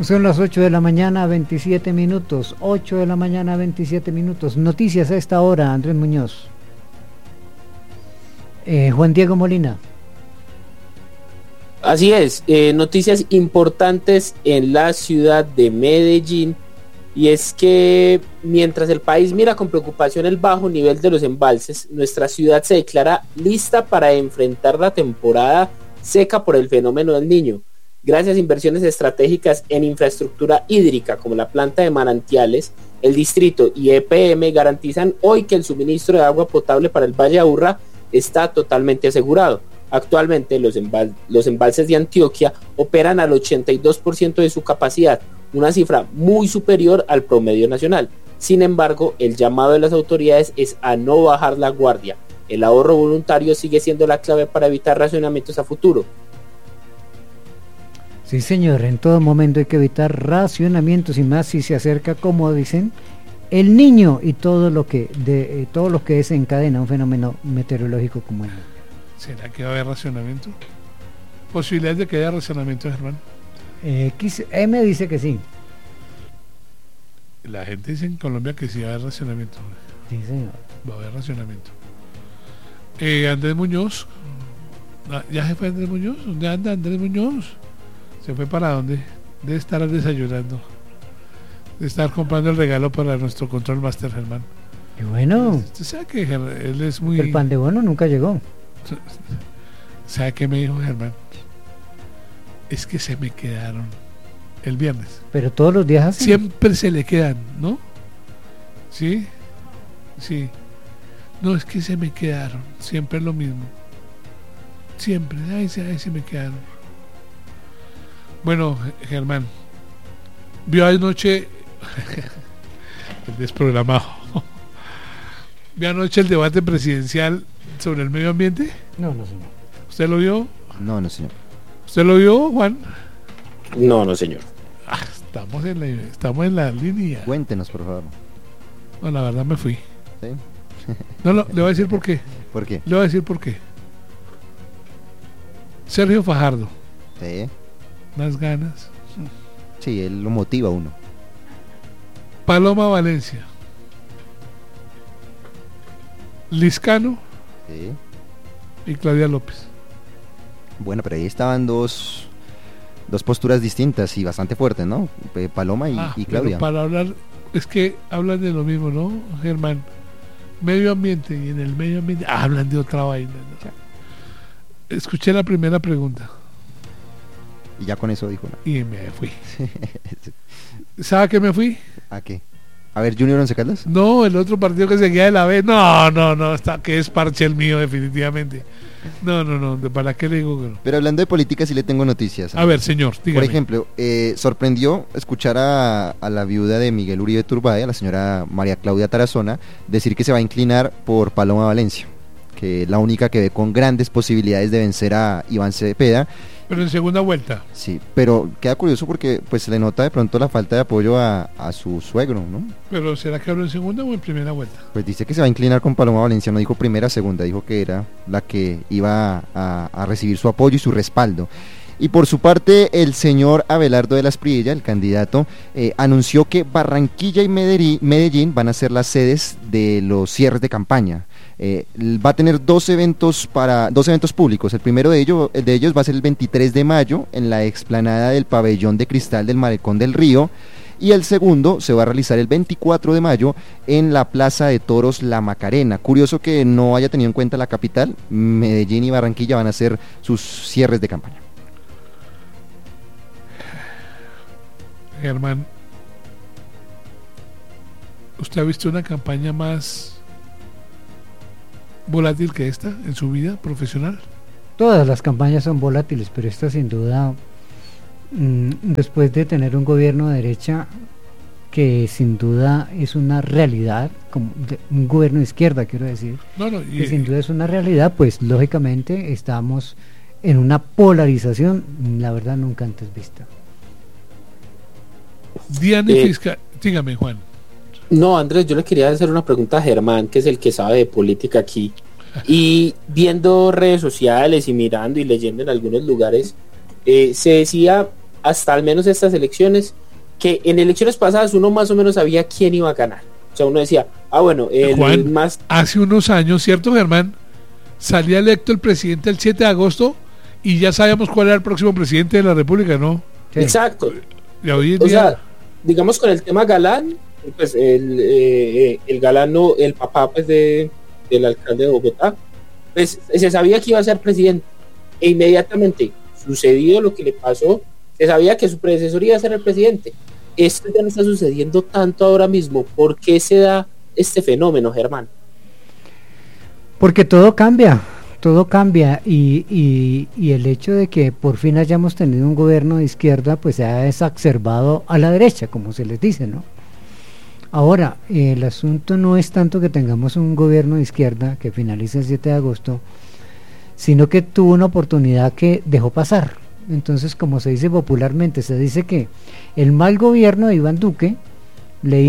Son las 8 de la mañana, 27 minutos. 8 de la mañana, 27 minutos. Noticias a esta hora, Andrés Muñoz. Juan Diego Molina. Así es, noticias importantes en la ciudad de Medellín, y es que mientras el país mira con preocupación el bajo nivel de los embalses, nuestra ciudad se declara lista para enfrentar la temporada seca por el fenómeno del Niño. Gracias a inversiones estratégicas en infraestructura hídrica como la planta de manantiales, el distrito y EPM garantizan hoy que el suministro de agua potable para el Valle Aburrá está totalmente asegurado. Actualmente los embalses de Antioquia operan al 82% de su capacidad, una cifra muy superior al promedio nacional. Sin embargo, el llamado de las autoridades es a no bajar la guardia. El ahorro voluntario sigue siendo la clave para evitar racionamientos a futuro. Sí, señor, en todo momento hay que evitar racionamientos, y más si se acerca, como dicen, el Niño y todo lo que desencadena un fenómeno meteorológico como el Niño. ¿Será que va a haber racionamiento? ¿Posibilidades de que haya racionamiento, Germán? M dice que sí. La gente dice en Colombia que sí va a haber racionamiento. Sí, señor. Va a haber racionamiento. Andrés Muñoz. ¿Ya se fue Andrés Muñoz? ¿Dónde anda Andrés Muñoz? ¿Se fue para dónde? Debe estar desayunando. Debe estar comprando el regalo para nuestro Control Master, Germán. Qué bueno. Usted sabe que él es muy... El pan de bono nunca llegó. ¿Sabe qué me dijo Germán? Es que se me quedaron el viernes. Pero todos los días así. Siempre se le quedan, ¿no? ¿Sí? Sí. No, es que se me quedaron. Siempre es lo mismo. Siempre. Ay, se me quedaron. Bueno, Germán, vio anoche el desprogramado. ¿Vio anoche el debate presidencial sobre el medio ambiente? No, señor. ¿Usted lo vio? No, señor. ¿Usted lo vio, Juan? No, señor. Estamos en la línea. Cuéntenos, por favor. No, la verdad me fui. ¿Sí? No, le voy a decir por qué. ¿Por qué? Le voy a decir por qué. Sergio Fajardo. Sí. Más ganas. Sí, él lo motiva a uno. Paloma Valencia. Liscano. Sí. Y Claudia López. Bueno, pero ahí estaban dos posturas distintas y bastante fuertes, ¿no? Paloma y Claudia. Pero para hablar, es que hablan de lo mismo, ¿no, Germán? Medio ambiente, y en el medio ambiente hablan de otra vaina, ¿no? Escuché la primera pregunta. Y ya con eso dijo nada. Y me fui. ¿Sabe a qué me fui? ¿A qué? A ver, Junior Once Caldas. No, el otro partido que seguía de la B. No, está que es parche el mío, definitivamente. No, ¿para qué le digo que no? Pero hablando de política, sí le tengo noticias. A ver, señor, dígame. Por ejemplo, sorprendió escuchar a la viuda de Miguel Uribe Turbay, a la señora María Claudia Tarazona, decir que se va a inclinar por Paloma Valencia, que es la única que ve con grandes posibilidades de vencer a Iván Cepeda. Pero en segunda vuelta. Sí, pero queda curioso porque pues se le nota de pronto la falta de apoyo a su suegro, ¿no? Pero ¿será que habló en segunda o en primera vuelta? Pues dice que se va a inclinar con Paloma Valencia, no dijo primera, segunda, dijo que era la que iba a recibir su apoyo y su respaldo. Y por su parte, el señor Abelardo de la Espriella, el candidato, anunció que Barranquilla y Medellín van a ser las sedes de los cierres de campaña. Va a tener dos eventos públicos. El primero de ellos va a ser el 23 de mayo en la explanada del pabellón de cristal del Malecón del Río, y el segundo se va a realizar el 24 de mayo en la Plaza de Toros La Macarena. Curioso que no haya tenido en cuenta la capital. Medellín y Barranquilla van a ser sus cierres de campaña. Germán, ¿usted ha visto una campaña más volátil que esta en su vida profesional? Todas las campañas son volátiles, pero esta sin duda, después de tener un gobierno de derecha que sin duda es una realidad, un gobierno de izquierda, quiero decir, que sin duda es una realidad, pues lógicamente estamos en una polarización, la verdad, nunca antes vista. Diana Fiscal, dígame, Juan. No, Andrés, yo le quería hacer una pregunta a Germán, que es el que sabe de política aquí. Y viendo redes sociales y mirando y leyendo en algunos lugares, se decía hasta al menos estas elecciones, que en elecciones pasadas uno más o menos sabía quién iba a ganar. O sea, uno decía, bueno, Juan, más... hace unos años, ¿cierto, Germán? Salía electo el presidente el 7 de agosto y ya sabíamos cuál era el próximo presidente de la República, ¿no? Sí. Exacto. Y hoy en O día, sea, digamos con el tema Galán, pues el Galán, no, el papá pues del alcalde de Bogotá, pues se sabía que iba a ser presidente, e inmediatamente sucedido lo que le pasó, se sabía que su predecesor iba a ser el presidente. Esto ya no está sucediendo tanto ahora mismo. ¿Por qué se da este fenómeno, Germán? Porque todo cambia y el hecho de que por fin hayamos tenido un gobierno de izquierda pues se ha exacerbado a la derecha, como se les dice, ¿no? Ahora, el asunto no es tanto que tengamos un gobierno de izquierda que finaliza el 7 de agosto, sino que tuvo una oportunidad que dejó pasar. Entonces, como se dice popularmente, se dice que el mal gobierno de Iván Duque le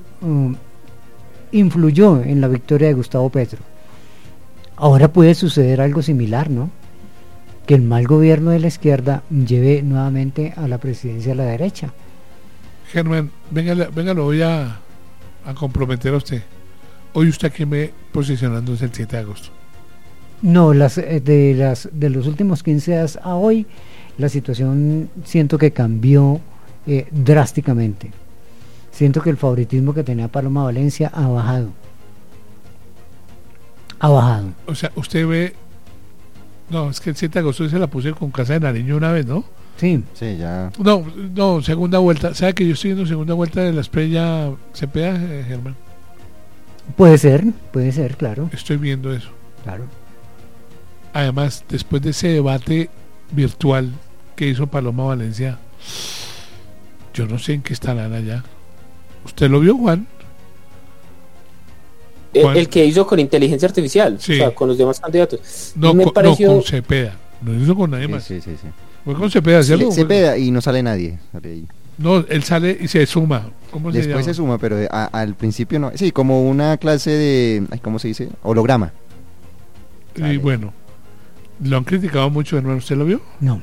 influyó en la victoria de Gustavo Petro. Ahora puede suceder algo similar, ¿no? Que el mal gobierno de la izquierda lleve nuevamente a la presidencia a la derecha. Germán, venga, lo voy a comprometer a usted. Hoy usted aquí me posicionándose el 7 de agosto. No, de los últimos 15 días a hoy, la situación siento que cambió drásticamente. Siento que el favoritismo que tenía Paloma Valencia ha bajado. O sea, usted ve... No, es que el 7 de agosto se la puse con Casa de Nariño una vez, ¿no? Sí. Sí, ya. No, segunda vuelta. ¿Sabe que yo estoy viendo segunda vuelta de la Esprella Cepeda, Germán? Puede ser, claro. Estoy viendo eso. Claro. Además, después de ese debate virtual que hizo Paloma Valencia, yo no sé en qué estarán allá. ¿Usted lo vio, Juan? El que hizo con inteligencia artificial, sí. O sea, con los demás candidatos. No, Me pareció... no con Cepeda, no hizo con nadie más. Sí. Fue con Cepeda, ¿cierto? Cepeda y no sale nadie. Sale ahí. No, él sale y se suma. ¿Cómo se llama? Después se suma, pero al principio no. Sí, como una clase de... ¿Cómo se dice? Holograma. Y bueno, lo han criticado mucho, hermano. ¿Usted lo vio? No.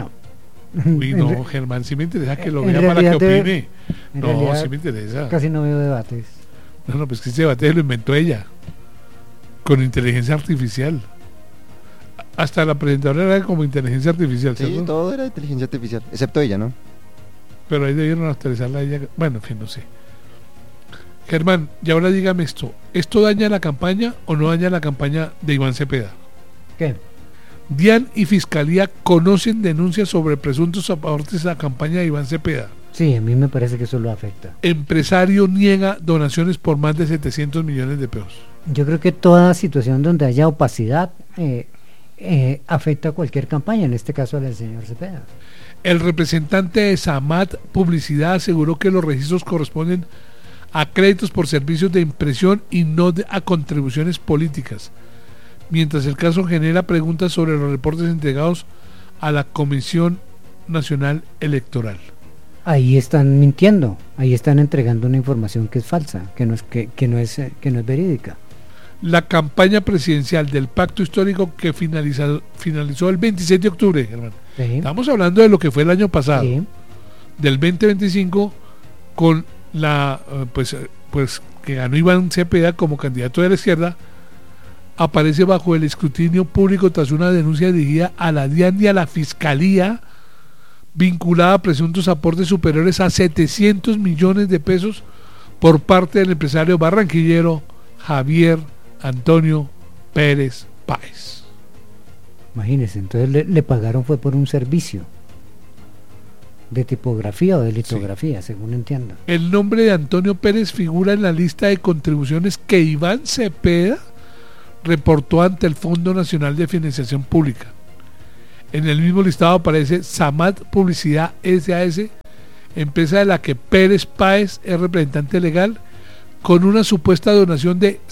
Uy, no, Germán, sí me interesa que lo vea para que opine. No, sí me interesa. Casi no veo debates. No, pues que ese debate lo inventó ella. Con inteligencia artificial. Hasta la presentadora era como inteligencia artificial, Sí, ¿cierto? todo era inteligencia artificial, excepto ella, ¿no? Pero ahí debieron actualizarla a ella. Bueno, en fin, no sé. Germán, y ahora dígame ¿esto daña la campaña o no daña la campaña de Iván Cepeda? ¿Qué? DIAN y Fiscalía conocen denuncias sobre presuntos aportes a la campaña de Iván Cepeda. Sí, a mí me parece que eso lo afecta. Empresario niega donaciones por más de 700 millones de pesos. Yo creo que toda situación donde haya opacidad afecta a cualquier campaña, en este caso a la del señor Cepeda. El representante de Samat Publicidad aseguró que los registros corresponden a créditos por servicios de impresión y no a contribuciones políticas, mientras el caso genera preguntas sobre los reportes entregados a la Comisión Nacional Electoral. Ahí están mintiendo, ahí están entregando una información que es falsa, que no es verídica. La campaña presidencial del pacto histórico que finalizó el 27 de octubre, Germán. Sí. Estamos hablando de lo que fue el año pasado, Sí. del 2025, con la pues que ganó Iván Cepeda como candidato de la izquierda, aparece bajo el escrutinio público tras una denuncia dirigida a la DIAN y a la Fiscalía vinculada a presuntos aportes superiores a 700 millones de pesos por parte del empresario barranquillero Javier Antonio Pérez Páez. Imagínense, entonces le pagaron fue por un servicio de tipografía o de litografía, según entiendo. El nombre de Antonio Pérez figura en la lista de contribuciones que Iván Cepeda reportó ante el Fondo Nacional de Financiación Pública. En el mismo listado aparece Samat Publicidad S.A.S., empresa de la que Pérez Páez es representante legal, con una supuesta donación de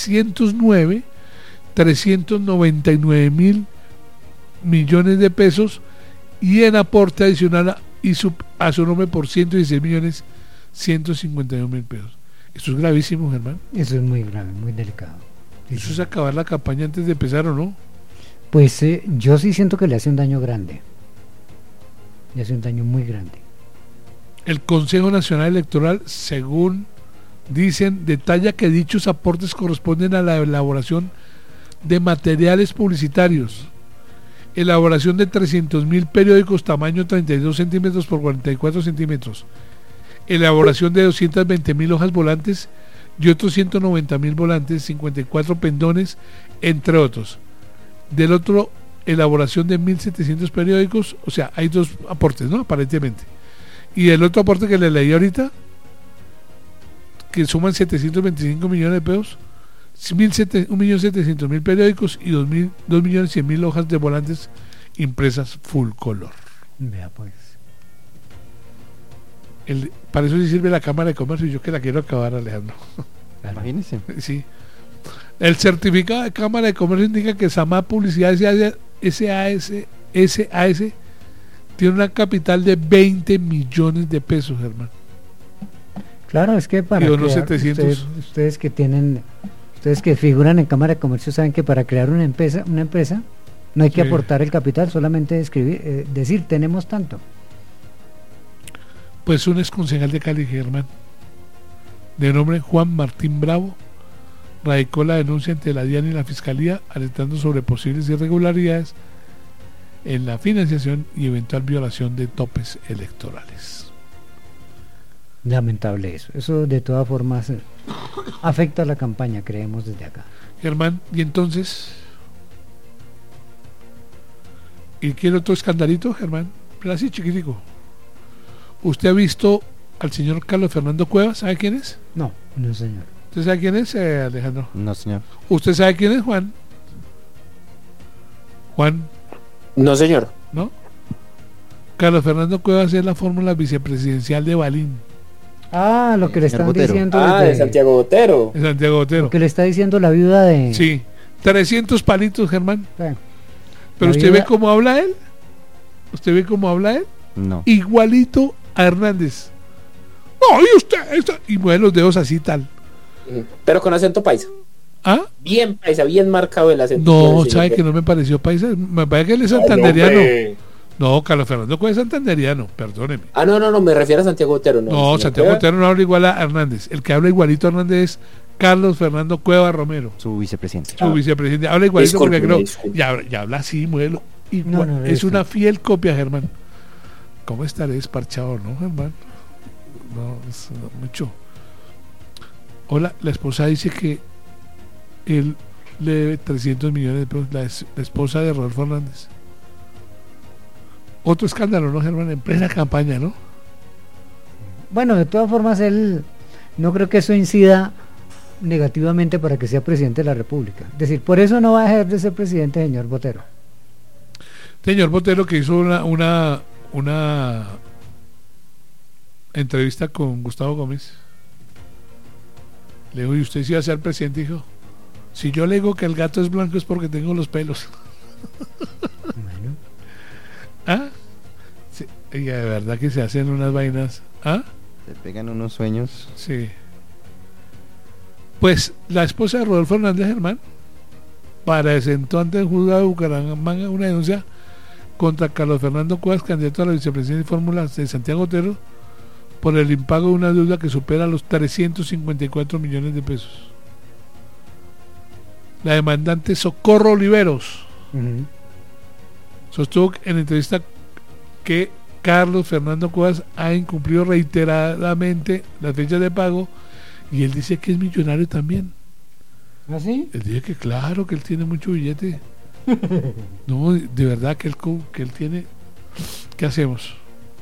399 mil millones de pesos y en aporte adicional a su nombre por 116 millones 151 mil pesos. Esto es gravísimo, Germán. Eso es muy grave, muy delicado. Eso es acabar la campaña antes de empezar, ¿o no? Pues yo sí siento que le hace un daño grande. y hace un daño muy grande. El Consejo Nacional Electoral, según dicen, detalla que dichos aportes corresponden a la elaboración de materiales publicitarios, elaboración de 300.000 periódicos tamaño 32 centímetros por 44 centímetros, elaboración de 220.000 hojas volantes y otros 190.000 volantes, 54 pendones, entre otros. Del otro, elaboración de 1.700 periódicos, o sea, hay dos aportes, ¿no? Aparentemente. Y el otro aporte que le leí ahorita, que suman 725 millones de pesos, 1.700.000 periódicos y 2.100.000 hojas de volantes impresas full color. Vea pues. Para eso sí sirve la Cámara de Comercio, y yo que la quiero acabar, Alejandro. Claro. Imagínense. Sí. El certificado de Cámara de Comercio indica que Samá Publicidad SAS tiene una capital de 20 millones de pesos, hermano. Claro, es que para Y unos crear, 700. ustedes que figuran en Cámara de Comercio saben que para crear una empresa no hay que Sí. aportar el capital, solamente escribir, decir tenemos tanto. Pues un exconcejal de Cali, Germán, de nombre Juan Martín Bravo, radicó la denuncia ante la DIAN y la Fiscalía, alertando sobre posibles irregularidades en la financiación y eventual violación de topes electorales. Lamentable eso. Eso de todas formas afecta a la campaña, creemos desde acá. Germán, y entonces, ¿y quiere otro escandalito, Germán? Pero así chiquitico. ¿Usted ha visto al señor Carlos Fernando Cuevas? ¿Sabe quién es? No, señor. ¿Usted sabe quién es, Alejandro? No, señor. ¿Usted sabe quién es, Juan? Juan, No, señor. ¿no? Carlos Fernando Cuevas es la fórmula vicepresidencial de Balín, Ah, lo que le Señor están Botero. diciendo De desde- Santiago Botero. de Santiago Botero. lo que le está diciendo la viuda de Sí, 300 palitos, Germán. Bueno, Pero la usted ve viuda- cómo habla él. ¿Usted ve cómo habla él? No. Igualito a Hernández. No, y usted, y mueve los dedos así tal. Pero con acento paisa. ¿Ah? Bien paisa, bien marcado el acento. No, del señor sabe que Botero. no me pareció paisa. Me parece que él es Ay, santanderiano. hombre. No, Carlos Fernando Cuevas es santanderiano, perdóneme. No, me refiero a Santiago Botero. No, señor Santiago Cueva. Botero no habla igual a Hernández. El que habla igualito a Hernández es Carlos Fernando Cuevas Romero, Su vicepresidente. su vicepresidente. Habla igualito porque Discúlpeme, creo. discúlpeme. Ya habla así, muelo. No, es eso. una fiel copia, Germán. ¿Cómo estaré desparchado, no, Germán? No, mucho. Hola, la esposa dice que él le debe 300 millones de pesos, la esposa de Rodolfo Hernández. Otro escándalo, ¿no, Germán? En plena campaña, ¿no? bueno, de todas formas él no creo que eso incida negativamente para que sea presidente de la República. Es decir, por eso no va a dejar de ser presidente, señor Botero. Señor Botero, que hizo una entrevista con Gustavo Gómez, le dijo, ¿y usted si va a ser presidente? Dijo, si yo le digo que el gato es blanco es porque tengo los pelos. Bueno, ¿Ah? Sí, y de verdad que se hacen unas vainas. ¿Ah? Se pegan unos sueños. Sí. Pues la esposa de Rodolfo Hernández, Germán, presentó ante el juzgado de Bucaramanga una denuncia contra Carlos Fernando Cuevas, candidato a la vicepresidencia de Fórmula de Santiago Botero, por el impago de una deuda que supera los 354 millones de pesos. La demandante Socorro Oliveros ujú. sostuvo en entrevista que Carlos Fernando Cuevas ha incumplido reiteradamente las fechas de pago y él dice que es millonario también. ¿Ah, sí? Él dice que claro, que él tiene mucho billete. No, de verdad que él tiene... ¿Qué hacemos?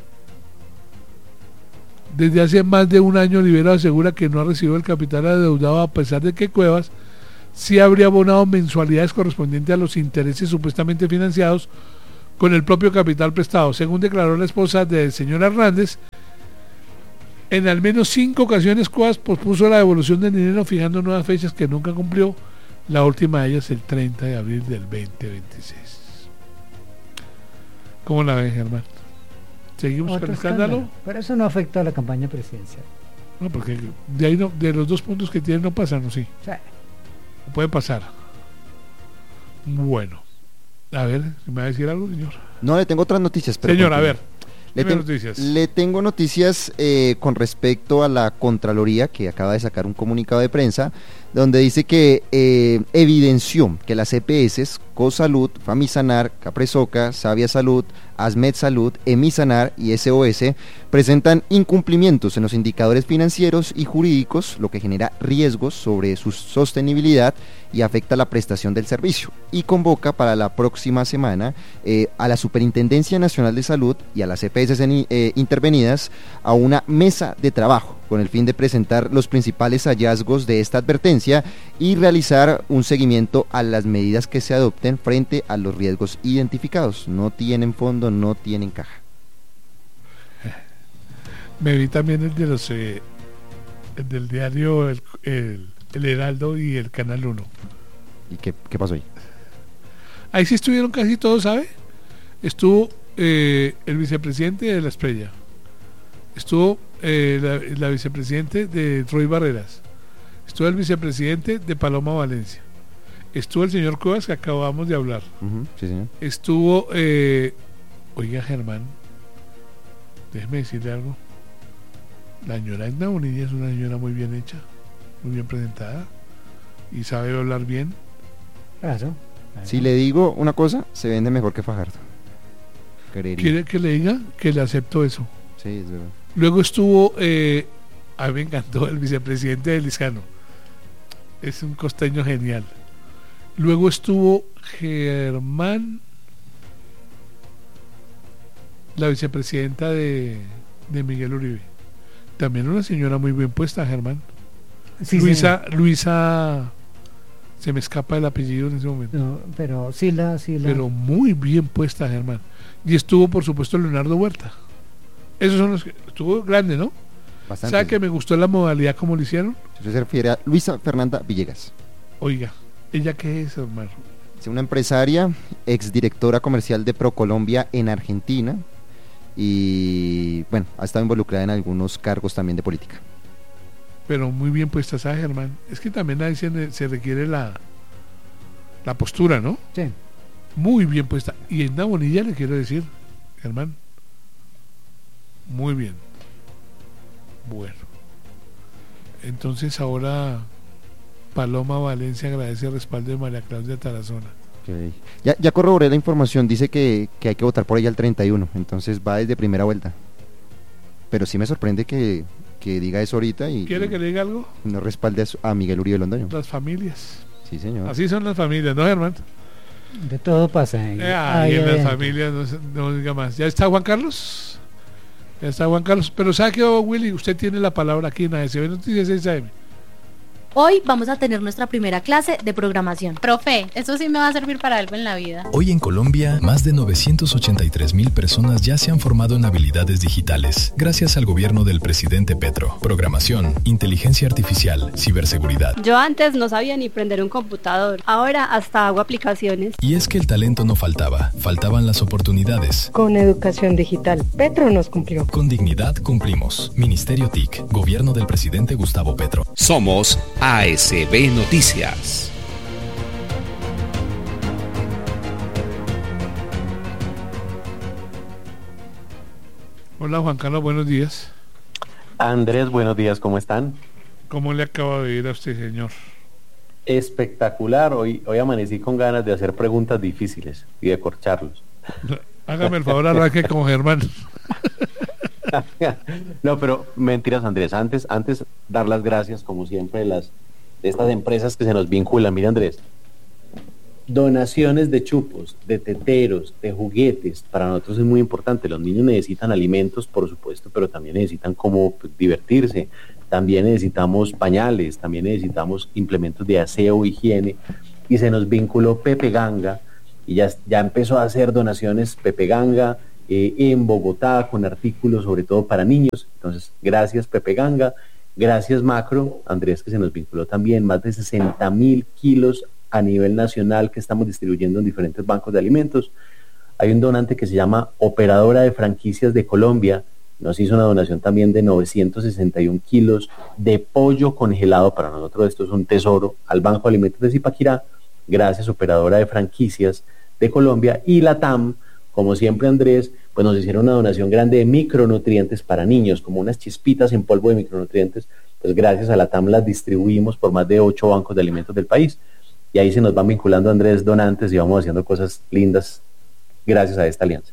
Desde hace más de un año Olivero asegura que no ha recibido el capital adeudado, a pesar de que Cuevas sí habría abonado mensualidades correspondientes a los intereses supuestamente financiados con el propio capital prestado. Según declaró la esposa del señor Hernández, en al menos 5 ocasiones Cuevas pospuso la devolución del dinero fijando nuevas fechas que nunca cumplió, la última de ellas el 30 de abril del 2026. ¿Cómo la ven, Germán? ¿Seguimos Otro con el escándalo? Pero eso no afecta a la campaña presidencial. No, porque de ahí no, de los 2 puntos que tiene no pasan, ¿o sí? O sea, Puede pasar. Bueno. A ver, ¿me va a decir algo, señor? No, le tengo otras noticias. Pero Señor, a continúe. ver. Le tengo noticias con respecto a la Contraloría, que acaba de sacar un comunicado de prensa donde dice que evidenció que las EPS Cosalud, Famisanar, Capresoca, Sabia Salud, Asmed Salud, Emisanar y SOS presentan incumplimientos en los indicadores financieros y jurídicos, lo que genera riesgos sobre su sostenibilidad y afecta la prestación del servicio, y convoca para la próxima semana a la Superintendencia Nacional de Salud y a las EPS intervenidas a una mesa de trabajo con el fin de presentar los principales hallazgos de esta advertencia y realizar un seguimiento a las medidas que se adopten frente a los riesgos identificados. No tienen fondo, no tienen caja. Me vi también el de los el del diario el Heraldo y el Canal 1. ¿Y qué pasó ahí? Ahí sí estuvieron casi todos, ¿sabe? Estuvo el vicepresidente de La Estrella. Estuvo la vicepresidente de Roy Barreras. Estuvo el vicepresidente de Paloma Valencia. Estuvo el señor Cuevas, que acabamos de hablar. Sí, señor. Estuvo, oiga, Germán, déjeme decirle algo. La señora Edna Bonilla es una señora muy bien hecha, muy bien presentada y sabe hablar bien. Claro. Si le digo una cosa, se vende mejor que Fajardo. ¿Quiere que le diga que le acepto eso? Sí, es verdad. Luego estuvo, a mí me encantó el vicepresidente de Liscano. Es un costeño genial. Luego estuvo Germán, la vicepresidenta de Miguel Uribe. También una señora muy bien puesta, Germán. Sí, Luisa, se me escapa el apellido en ese momento. No, pero sí la. Pero muy bien puesta, Germán. Y estuvo, por supuesto, Leonardo Huerta. Esos son los que estuvo grande, ¿no? Bastante. ¿Sabe que me gustó la modalidad como lo hicieron? Eso se refiere a Luisa Fernanda Villegas. Oiga, ¿ella qué es, hermano? Es una empresaria, exdirectora comercial de ProColombia en Argentina y, bueno, ha estado involucrada en algunos cargos también de política. Pero muy bien puesta, ¿sabes, Germán? Es que también ahí se requiere la postura, ¿no? Sí. Muy bien puesta. Y en una Bonilla le quiero decir, Germán, muy bien. Bueno. Entonces ahora Paloma Valencia agradece el respaldo de María Claudia Tarazona. Okay. Ya corroboré la información, dice que hay que votar por ella el 31, entonces va desde primera vuelta. Pero sí me sorprende que diga eso ahorita y... ¿Quiere que le diga algo? No respalde a Miguel Uribe Londoño. Las familias. Sí, señor. Así son las familias, ¿no, Germán? De todo pasa. En las familias no diga más. ¿Ya está Juan Carlos? Ya está Juan Carlos. Pero ¿sabe qué, Willy? Usted tiene la palabra aquí en ASB Noticias 6 AM. Hoy vamos a tener nuestra primera clase de programación. Profe, eso sí me va a servir para algo en la vida. Hoy en Colombia, más de 983,000 personas ya se han formado en habilidades digitales, gracias al gobierno del presidente Petro. Programación, inteligencia artificial, ciberseguridad. Yo antes no sabía ni prender un computador, ahora hasta hago aplicaciones. Y es que el talento no faltaba, faltaban las oportunidades. Con educación digital, Petro nos cumplió. Con dignidad cumplimos. Ministerio TIC, gobierno del presidente Gustavo Petro. Somos ASB Noticias. Hola Juan Carlos, buenos días. Andrés, buenos días, ¿cómo están? ¿Cómo le acaba de ir a usted, señor? Espectacular, hoy amanecí con ganas de hacer preguntas difíciles y de corcharlos. Hágame el favor, arranque con Germán. No, pero mentiras, Andrés, antes dar las gracias como siempre de estas empresas que se nos vinculan. Mira, Andrés, donaciones de chupos, de teteros, de juguetes, para nosotros es muy importante. Los niños necesitan alimentos, por supuesto, pero también necesitan cómo divertirse, también necesitamos pañales, también necesitamos implementos de aseo, higiene, y se nos vinculó Pepe Ganga, y ya empezó a hacer donaciones Pepe Ganga en Bogotá, con artículos sobre todo para niños. Entonces, gracias Pepe Ganga, gracias Macro, Andrés, que se nos vinculó también, más de 60,000 kilos a nivel nacional que estamos distribuyendo en diferentes bancos de alimentos. Hay un donante que se llama Operadora de Franquicias de Colombia, nos hizo una donación también de 961 kilos de pollo congelado. Para nosotros esto es un tesoro, al Banco de Alimentos de Zipaquirá. Gracias, Operadora de Franquicias de Colombia. Y la TAM, como siempre, Andrés, pues nos hicieron una donación grande de micronutrientes para niños, como unas chispitas en polvo de micronutrientes, pues gracias a la TAM las distribuimos por más de 8 bancos de alimentos del país. Y ahí se nos van vinculando, Andrés, donantes, y vamos haciendo cosas lindas gracias a esta alianza.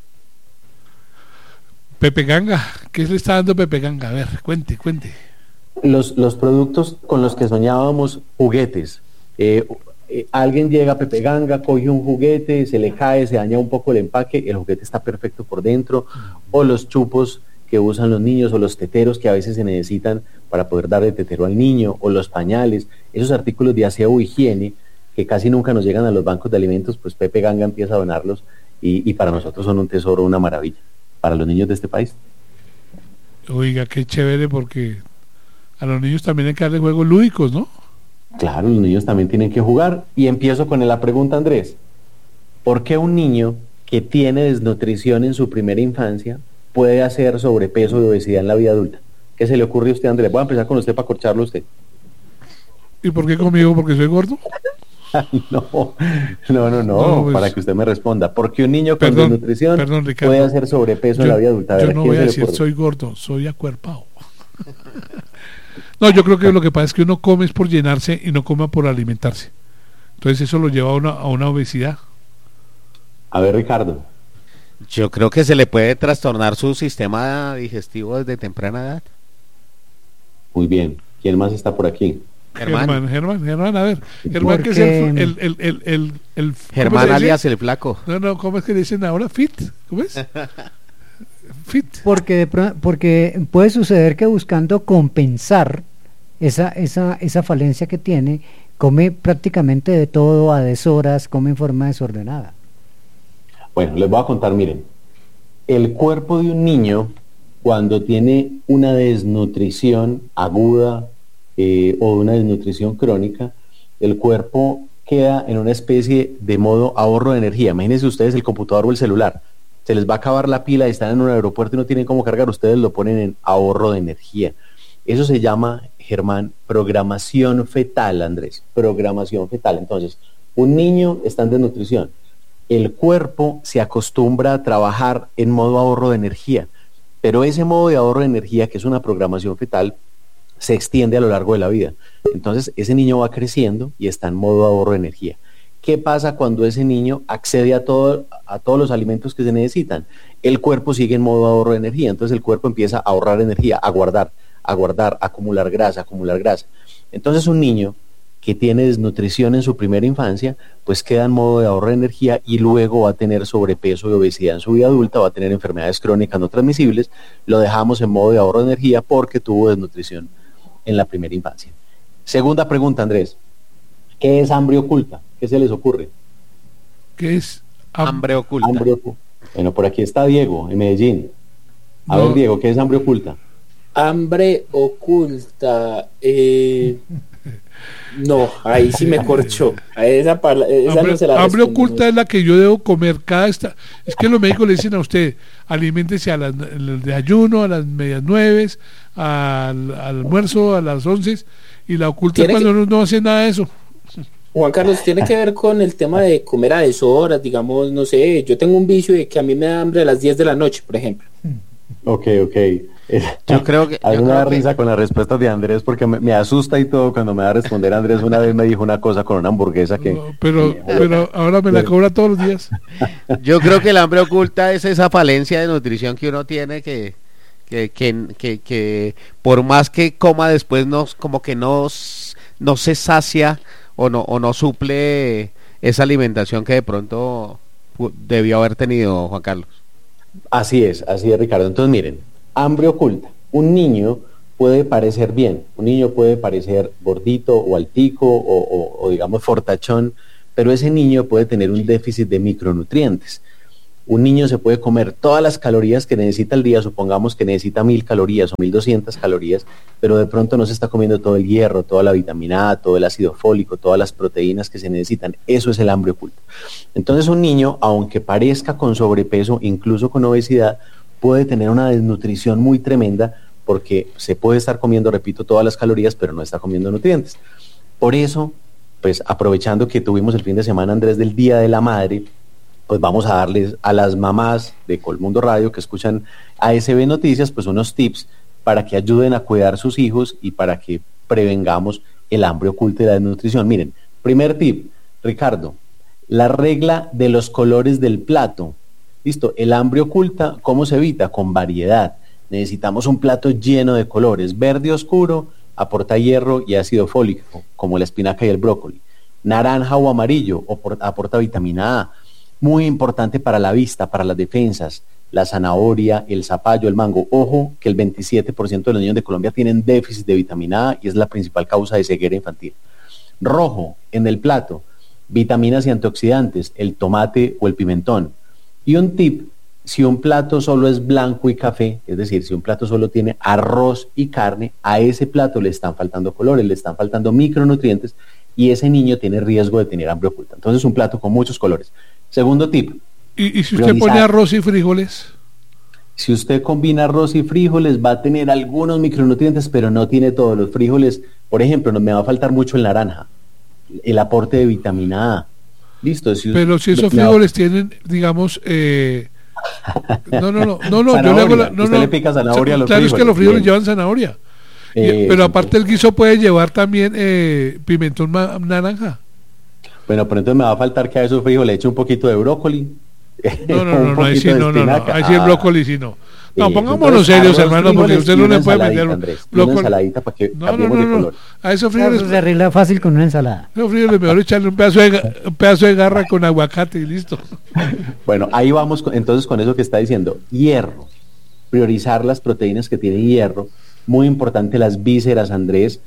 Pepe Ganga, ¿qué le está dando Pepe Ganga? A ver, cuente. Los productos con los que soñábamos, juguetes. Alguien llega a Pepe Ganga, coge un juguete, se le cae, se daña un poco el empaque, el juguete está perfecto por dentro, o los chupos que usan los niños, o los teteros que a veces se necesitan para poder darle tetero al niño, o los pañales, esos artículos de aseo o higiene que casi nunca nos llegan a los bancos de alimentos, pues Pepe Ganga empieza a donarlos y para nosotros son un tesoro, una maravilla, para los niños de este país. Oiga, qué chévere, porque a los niños también hay que darle juegos lúdicos, ¿no? Claro, los niños también tienen que jugar. Y empiezo con la pregunta, Andrés. ¿Por qué un niño que tiene desnutrición en su primera infancia puede hacer sobrepeso y obesidad en la vida adulta? ¿Qué se le ocurre a usted, Andrés? Voy a empezar con usted para corcharlo a usted. ¿Y por qué conmigo? ¿Porque soy gordo? No, pues, para que usted me responda. ¿Por qué un niño con desnutrición Ricardo, puede hacer sobrepeso en la vida adulta? Yo no voy a decir soy gordo, soy acuerpado. No, yo creo que lo que pasa es que uno come es por llenarse y no come por alimentarse. Entonces eso lo lleva a una obesidad. A ver, Ricardo. Yo creo que se le puede trastornar su sistema digestivo desde temprana edad. Muy bien. ¿Quién más está por aquí? Germán, a ver. Germán, que es el Germán alias el flaco. No, ¿cómo es que dicen ahora? ¿Fit? ¿Cómo es? Fit. Porque puede suceder que buscando compensar esa falencia que tiene, come prácticamente de todo a deshoras, come en forma desordenada. Bueno, les voy a contar, miren, el cuerpo de un niño cuando tiene una desnutrición aguda o una desnutrición crónica, el cuerpo queda en una especie de modo ahorro de energía. Imagínense ustedes el computador o el celular, se les va a acabar la pila y están en un aeropuerto y no tienen cómo cargar, ustedes lo ponen en ahorro de energía. Eso se llama, Germán, programación fetal, Andrés, programación fetal. Entonces, un niño está en desnutrición, el cuerpo se acostumbra a trabajar en modo ahorro de energía, pero ese modo de ahorro de energía, que es una programación fetal, se extiende a lo largo de la vida. Entonces ese niño va creciendo y está en modo ahorro de energía. ¿Qué pasa cuando ese niño accede a todos los alimentos que se necesitan? El cuerpo sigue en modo ahorro de energía, entonces el cuerpo empieza a ahorrar energía, a guardar, acumular grasa. Entonces un niño que tiene desnutrición en su primera infancia, pues queda en modo de ahorro de energía y luego va a tener sobrepeso y obesidad en su vida adulta, va a tener enfermedades crónicas no transmisibles, lo dejamos en modo de ahorro de energía porque tuvo desnutrición en la primera infancia. Segunda pregunta, Andrés. ¿Qué es hambre oculta? ¿Qué se les ocurre? ¿Qué es hambre oculta? Bueno, por aquí está Diego, en Medellín. A ver, Diego, ¿qué es hambre oculta? Hambre oculta. No, ahí sí me corchó. Esa no se la hambre oculta es la que yo debo comer es que los médicos le dicen a usted, aliméntese al desayuno, a las medias 9, al almuerzo, a las 11, y la oculta es cuando uno no hace nada de eso. Juan Carlos, tiene que ver con el tema de comer a deshoras, digamos, no sé, yo tengo un vicio de que a mí me da hambre a las 10 de la noche, por ejemplo. Ok. Yo creo que hay una risa con las respuestas de Andrés porque me asusta y todo cuando me va a responder. Andrés una vez me dijo una cosa con una hamburguesa que... No, pero ahora me la cobra todos los días. Yo creo que el hambre oculta es esa falencia de nutrición que uno tiene que por más que coma después como que no se sacia o no suple esa alimentación que de pronto debió haber tenido Juan Carlos. Así es, Ricardo. Entonces miren, hambre oculta. Un niño puede parecer bien, un niño puede parecer gordito o altico o digamos fortachón, pero ese niño puede tener un déficit de micronutrientes. Un niño se puede comer todas las calorías que necesita al día, supongamos que necesita 1000 calorías o 1200 calorías, pero de pronto no se está comiendo todo el hierro, toda la vitamina A, todo el ácido fólico, todas las proteínas que se necesitan. Eso es el hambre oculta. Entonces un niño, aunque parezca con sobrepeso, incluso con obesidad, puede tener una desnutrición muy tremenda porque se puede estar comiendo, repito, todas las calorías, pero no está comiendo nutrientes. Por eso, pues aprovechando que tuvimos el fin de semana, Andrés, del Día de la Madre, pues vamos a darles a las mamás de Colmundo Radio que escuchan ASB Noticias, pues unos tips para que ayuden a cuidar sus hijos y para que prevengamos el hambre oculta y la desnutrición. Miren, primer tip, Ricardo, la regla de los colores del plato. Listo, el hambre oculta, ¿cómo se evita? Con variedad. Necesitamos un plato lleno de colores. Verde oscuro aporta hierro y ácido fólico, como la espinaca y el brócoli. Naranja o amarillo aporta vitamina A, muy importante para la vista, para las defensas. La zanahoria, el zapallo, el mango. Ojo que el 27% de los niños de Colombia tienen déficit de vitamina A y es la principal causa de ceguera infantil. Rojo en el plato, vitaminas y antioxidantes, el tomate o el pimentón. Y un tip, si un plato solo es blanco y café, es decir, si un plato solo tiene arroz y carne, a ese plato le están faltando colores, le están faltando micronutrientes y ese niño tiene riesgo de tener hambre oculta. Entonces un plato con muchos colores. Segundo tip. ¿Y si usted pone arroz y frijoles? Si usted combina arroz y frijoles va a tener algunos micronutrientes, pero no tiene todos. Los frijoles, por ejemplo, me va a faltar mucho el naranja, el aporte de vitamina A. Listo. Pero si esos frijoles tienen, digamos, no, yo le hago usted le pica zanahoria a los claro, frijoles. Es que los frijoles llevan zanahoria. Pero aparte el guiso puede llevar también pimentón naranja. Bueno, pero entonces me va a faltar que a esos frijoles le eche un poquito de brócoli. No, ahí sí el brócoli sí no. No, pongámonos serios, hermano, porque usted no le puede meter una ensaladita para que cambiemos de color. A esos frijoles se arregla fácil con una ensalada. Los frijoles mejor echarle un pedazo de garra con aguacate y listo. Bueno, ahí vamos entonces con eso que está diciendo. Hierro. Priorizar las proteínas que tienen hierro. Muy importante las vísceras, Andrés.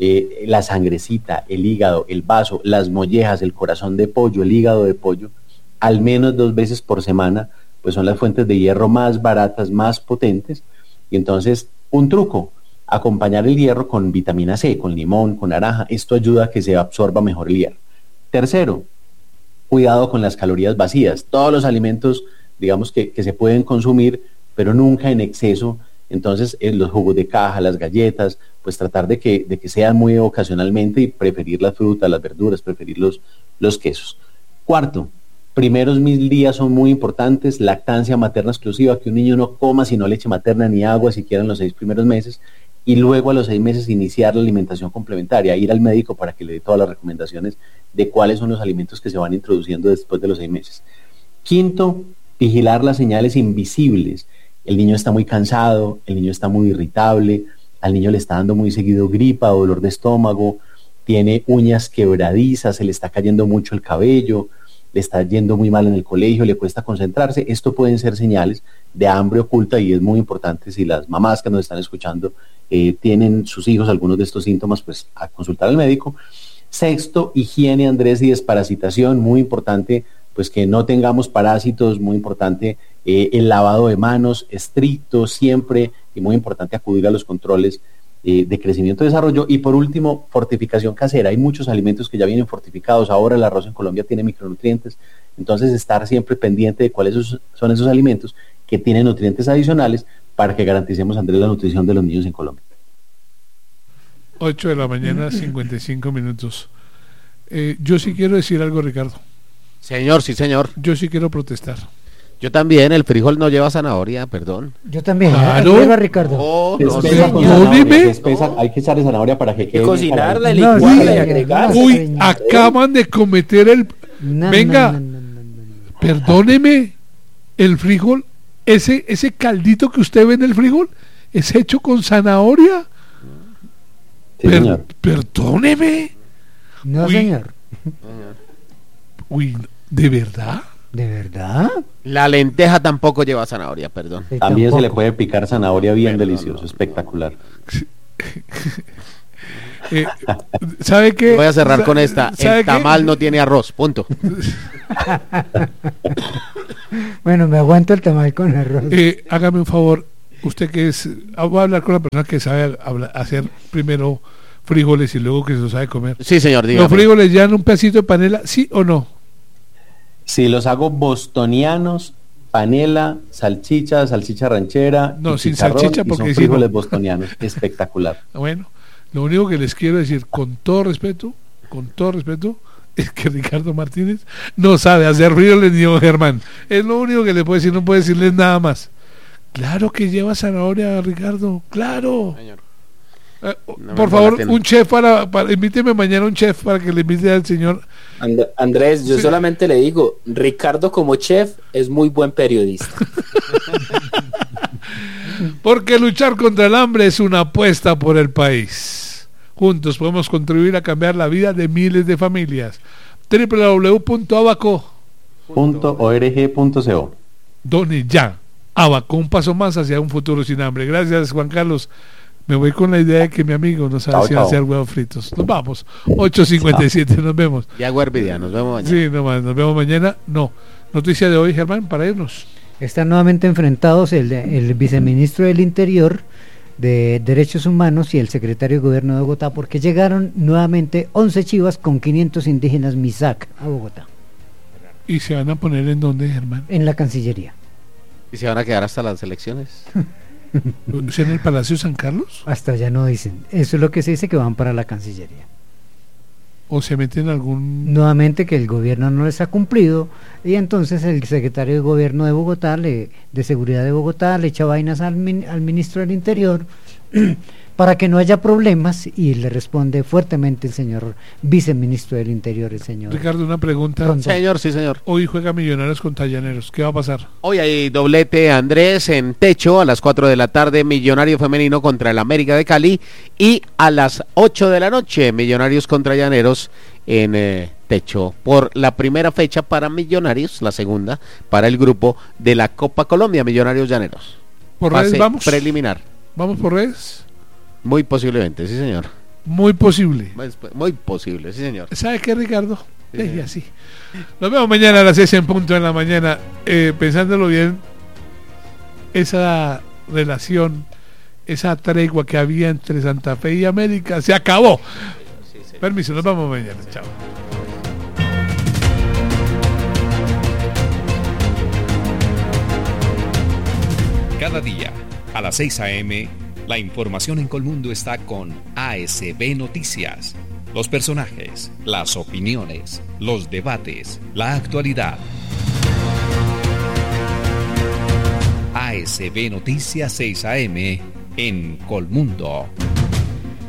La sangrecita, el hígado, el vaso, las mollejas, el corazón de pollo, el hígado de pollo, al menos 2 veces por semana, pues son las fuentes de hierro más baratas, más potentes. Y entonces, un truco, acompañar el hierro con vitamina C, con limón, con naranja. Esto ayuda a que se absorba mejor el hierro. Tercero, cuidado con las calorías vacías. Todos los alimentos, digamos que se pueden consumir, pero nunca en exceso. Entonces, los jugos de caja, las galletas, pues tratar de que sean muy ocasionalmente y preferir las frutas, las verduras, preferir los quesos. Cuarto, primeros 1000 días son muy importantes, lactancia materna exclusiva, que un niño no coma sino leche materna ni agua siquiera en los 6 primeros meses, y luego a los 6 meses iniciar la alimentación complementaria, ir al médico para que le dé todas las recomendaciones de cuáles son los alimentos que se van introduciendo después de los 6 meses. Quinto, vigilar las señales invisibles. El niño está muy cansado, el niño está muy irritable, al niño le está dando muy seguido gripa o dolor de estómago, tiene uñas quebradizas, se le está cayendo mucho el cabello, le está yendo muy mal en el colegio, le cuesta concentrarse. Esto pueden ser señales de hambre oculta y es muy importante si las mamás que nos están escuchando tienen sus hijos algunos de estos síntomas, pues a consultar al médico. Sexto, higiene, Andrés, y desparasitación, muy importante, pues que no tengamos parásitos, muy importante el lavado de manos estricto siempre y muy importante acudir a los controles de crecimiento y desarrollo. Y por último, fortificación casera. Hay muchos alimentos que ya vienen fortificados. Ahora el arroz en Colombia tiene micronutrientes, entonces estar siempre pendiente de cuáles son esos alimentos que tienen nutrientes adicionales para que garanticemos, Andrés, la nutrición de los niños en Colombia. 8 de la mañana, 55 minutos. Yo sí quiero decir algo, Ricardo. Señor, sí, señor. Yo sí quiero protestar. Yo también, el frijol no lleva zanahoria, perdón. Yo también. Claro. Lleva, Ricardo. Hay que echarle zanahoria para que quede. Cocinarla, licuarla y agregarla. Uy, acaban de cometer el... Venga, perdóneme, el frijol, ese caldito que usted ve en el frijol, es hecho con zanahoria. Sí, señor. Perdóneme. No, señor. Uy, ¿de verdad? ¿De verdad? La lenteja tampoco lleva zanahoria, perdón. Sí, también se le puede picar zanahoria bien delicioso, espectacular. ¿Sabe qué? Voy a cerrar con esta. El tamal no tiene arroz, punto. Bueno, me aguanto el tamal con arroz. Hágame un favor, usted que es... Voy a hablar con la persona que sabe hacer primero frijoles y luego que se los sabe comer. Sí, señor, dígame. ¿Los frijoles llevan un pedacito de panela, sí o no? Si los hago bostonianos, panela, salchicha ranchera. No, sin salchicha porque son frijoles bostonianos, espectacular. Bueno, lo único que les quiero decir, con todo respeto, es que Ricardo Martínez no sabe hacer frijoles ni don Germán. Es lo único que le puedo decir, no puedo decirles nada más. Claro que lleva zanahoria, Ricardo, claro. No por favor, un chef para invíteme mañana un chef para que le invite al señor Andrés, yo solamente le digo, Ricardo como chef es muy buen periodista. Porque luchar contra el hambre es una apuesta por el país. Juntos podemos contribuir a cambiar la vida de miles de familias. www.abaco.org.co. Done ya. Abaco, un paso más hacia un futuro sin hambre. Gracias, Juan Carlos. Me voy con la idea de que mi amigo nos hace hacer huevos fritos. Nos vamos. 8:57, nos vemos. Ya Guarvidia, nos vemos mañana. Sí, nomás, nos vemos mañana. No. Noticia de hoy, Germán, para irnos. Están nuevamente enfrentados el viceministro del Interior de Derechos Humanos y el secretario de Gobierno de Bogotá, porque llegaron nuevamente 11 chivas con 500 indígenas MISAC a Bogotá. ¿Y se van a poner en dónde, Germán? En la Cancillería. ¿Y se van a quedar hasta las elecciones? ¿En el Palacio San Carlos? Hasta allá no dicen. Eso es lo que se dice, que van para la Cancillería. ¿O se meten algún...? Nuevamente que el gobierno no les ha cumplido, y entonces el secretario de Gobierno de Bogotá, de Seguridad de Bogotá, le echa vainas al ministro del Interior para que no haya problemas, y le responde fuertemente el señor viceministro del Interior, el señor Ricardo, una pregunta. Rondón. Señor, sí señor. Hoy juega Millonarios contra Llaneros. ¿Qué va a pasar? Hoy hay doblete, Andrés, en Techo a las 4 de la tarde, Millonario Femenino contra el América de Cali, y a las 8 de la noche, Millonarios contra Llaneros en Techo, por la primera fecha para Millonarios, la segunda para el grupo de la Copa Colombia, Millonarios Llaneros. ¿Por redes vamos? Preliminar. ¿Vamos por redes? Muy posiblemente, sí señor. Muy posible. Muy posible, sí señor. ¿Sabe qué, Ricardo? Sí, así. Nos vemos mañana a las 6 en punto de la mañana. Pensándolo bien, esa relación, esa tregua que había entre Santa Fe y América se acabó. Permiso, nos vemos mañana. Chao. Cada día, a las 6 a.m., la información en Colmundo está con ASB Noticias. Los personajes, las opiniones, los debates, la actualidad. ASB Noticias 6 a.m. en Colmundo.